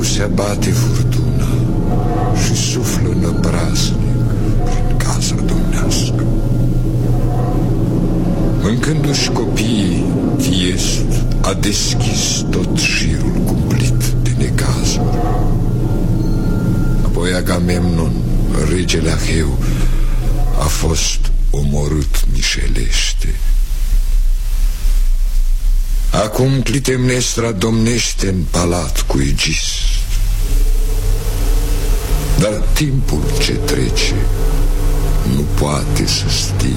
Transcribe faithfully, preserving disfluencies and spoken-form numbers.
se abate furtuna și suflă năprasnic prin casa domnească. Mâncându-și copiii, Tiest a deschis tot șirul cumplit de necazuri. Apoi Agamemnon, regele Aheu, a fost omorât mișelește. Acum Clitemnestra domnește în palat cu Egis. Dar timpul ce trece nu poate să stingă